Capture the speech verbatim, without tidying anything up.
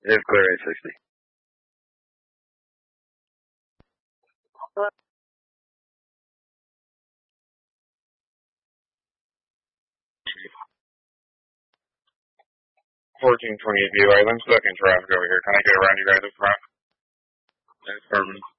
It's clear eight sixty. fourteen twenty-eight B Y. I'm stuck in traffic over here. Can I get around you guys up front? That's perfect.